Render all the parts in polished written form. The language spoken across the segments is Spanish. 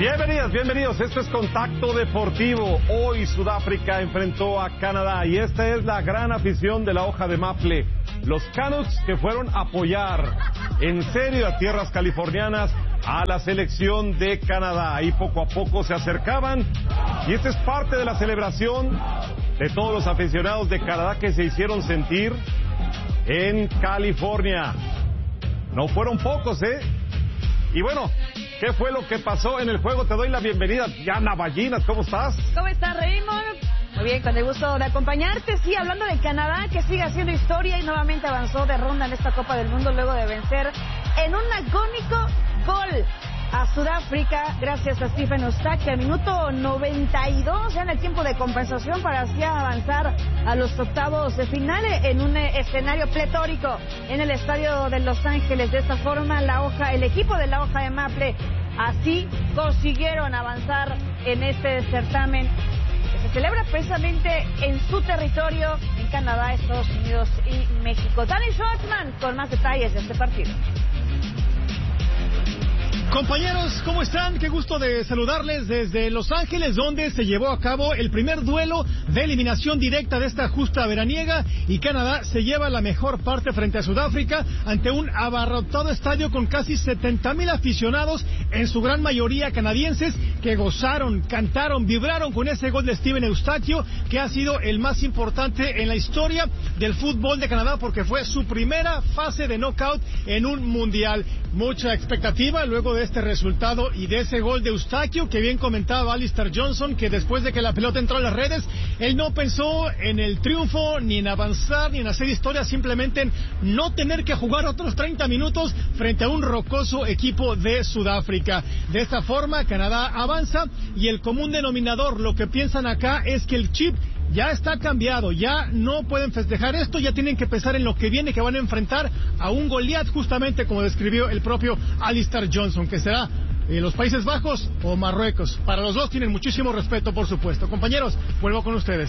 Bienvenidos. Esto es Contacto Deportivo. Hoy Sudáfrica enfrentó a Canadá y esta es la gran afición de la hoja de Maple. Los Canucks que fueron a apoyar en serio a tierras californianas a la selección de Canadá. Ahí poco a poco se acercaban y esta es parte de la celebración de todos los aficionados de Canadá que se hicieron sentir en California. No fueron pocos, Y bueno, ¿qué fue lo que pasó en el juego? Te doy la bienvenida, Diana Ballinas, ¿cómo estás? ¿Cómo estás, Raymond? Muy bien, con el gusto de acompañarte. Sí, hablando de Canadá, que sigue haciendo historia y nuevamente avanzó de ronda en esta Copa del Mundo luego de vencer en un agónico gol a Sudáfrica, gracias a Stephen Eustachio, al minuto 92, ya en el tiempo de compensación, para así avanzar a los octavos de final en un escenario pletórico en el estadio de Los Ángeles. De esta forma, el equipo de la hoja de Maple así consiguieron avanzar en este certamen que se celebra precisamente en su territorio, en Canadá, Estados Unidos y México. Danny Schwartzman con más detalles de este partido. Compañeros, ¿cómo están? Qué gusto de saludarles desde Los Ángeles, donde se llevó a cabo el primer duelo de eliminación directa de esta justa veraniega, y Canadá se lleva la mejor parte frente a Sudáfrica ante un abarrotado estadio con casi 70,000 aficionados, en su gran mayoría canadienses, que gozaron, cantaron, vibraron con ese gol de Stephen Eustachio, que ha sido el más importante en la historia del fútbol de Canadá, porque fue su primera fase de knockout en un mundial. Mucha expectativa luego de este resultado y de ese gol de Eustachio, que bien comentaba Alistair Johnson, que después de que la pelota entró a las redes, él no pensó en el triunfo, ni en avanzar, ni en hacer historia, simplemente en no tener que jugar otros 30 minutos frente a un rocoso equipo de Sudáfrica. De esta forma, Canadá avanza, y el común denominador, lo que piensan acá, es que el chip ya está cambiado, ya no pueden festejar esto, ya tienen que pensar en lo que viene, que van a enfrentar a un Goliat, justamente como describió el propio Alistair Johnson, que será los Países Bajos o Marruecos. Para los dos tienen muchísimo respeto, por supuesto. Compañeros, vuelvo con ustedes.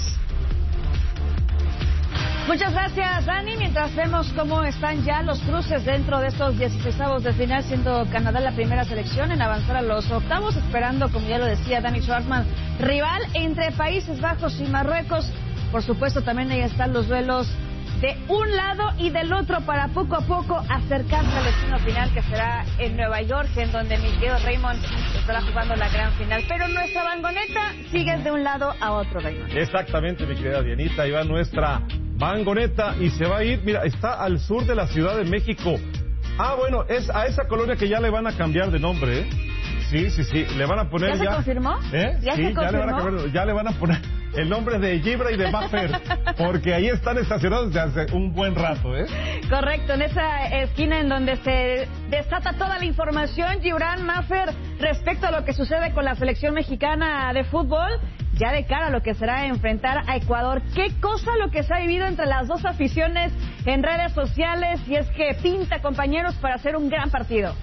Muchas gracias, Dani. Mientras vemos cómo están ya los cruces dentro de estos 16avos de final, siendo Canadá la primera selección en avanzar a los octavos, esperando, como ya lo decía Danny Schwartzman, rival entre Países Bajos y Marruecos. Por supuesto, también ahí están los duelos de un lado y del otro, para poco a poco acercarse al destino final, que será en Nueva York, en donde mi querido Raymond estará jugando la gran final. Pero nuestra vangoneta sigue de un lado a otro, Raymond. Exactamente, mi querida Dianita, ahí va nuestra vangoneta y se va a ir, mira, está al sur de la Ciudad de México. Bueno, es a esa colonia que ya le van a cambiar de nombre, Sí, le van a poner ¿Ya se confirmó? ¿Ya se confirmó? Ya le van a poner el nombre de Gibran y de Maffer, porque ahí están estacionados desde hace un buen rato, Correcto, en esa esquina en donde se desata toda la información, Gibran, Maffer, respecto a lo que sucede con la selección mexicana de fútbol, ya de cara a lo que será enfrentar a Ecuador. Qué cosa lo que se ha vivido entre las dos aficiones en redes sociales, y es que pinta, compañeros, para hacer un gran partido.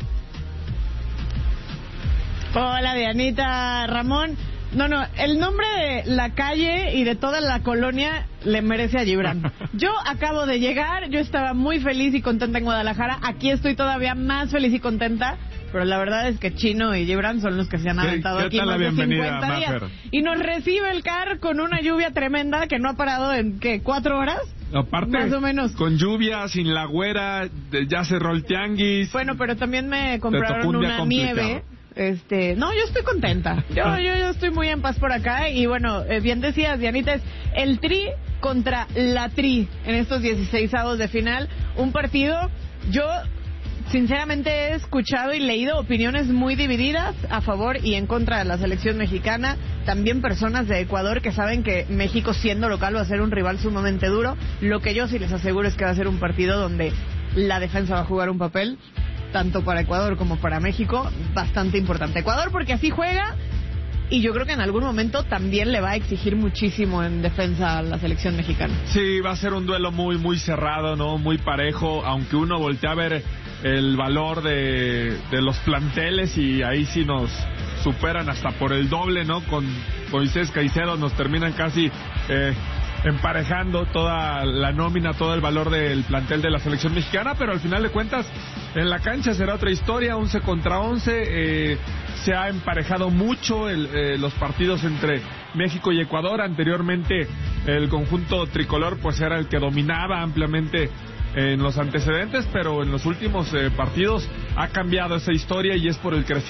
Hola, Dianita, Ramón. No, el nombre de la calle y de toda la colonia le merece a Gibran. Yo acabo de llegar, yo estaba muy feliz y contenta en Guadalajara. Aquí estoy todavía más feliz y contenta, pero la verdad es que Chino y Gibran son los que se han aventado aquí más de 50 días. Y nos recibe el CAR con una lluvia tremenda que no ha parado en, ¿qué?, 4 horas. Aparte, más o menos. Con lluvia, sin la güera, ya cerró el tianguis. Bueno, pero también me compraron una nieve. No, yo estoy contenta. Yo estoy muy en paz por acá. Y bueno, bien decías, Dianita, es el Tri contra la Tri en estos 16avos de final. Un partido, yo sinceramente he escuchado y leído opiniones muy divididas a favor y en contra de la selección mexicana. También personas de Ecuador que saben que México, siendo local, va a ser un rival sumamente duro. Lo que yo sí les aseguro es que va a ser un partido donde la defensa va a jugar un papel, tanto para Ecuador como para México, bastante importante. Ecuador porque así juega, y yo creo que en algún momento también le va a exigir muchísimo en defensa a la selección mexicana. Sí, va a ser un duelo muy cerrado, ¿no? Muy parejo, aunque uno voltea a ver el valor de los planteles, y ahí sí nos superan hasta por el doble, ¿no? Con Moisés Caicedo nos terminan casi emparejando toda la nómina, todo el valor del plantel de la selección mexicana, pero al final de cuentas en la cancha será otra historia, 11 contra 11, se ha emparejado mucho los partidos entre México y Ecuador. Anteriormente el conjunto tricolor pues era el que dominaba ampliamente en los antecedentes, pero en los últimos partidos ha cambiado esa historia y es por el crecimiento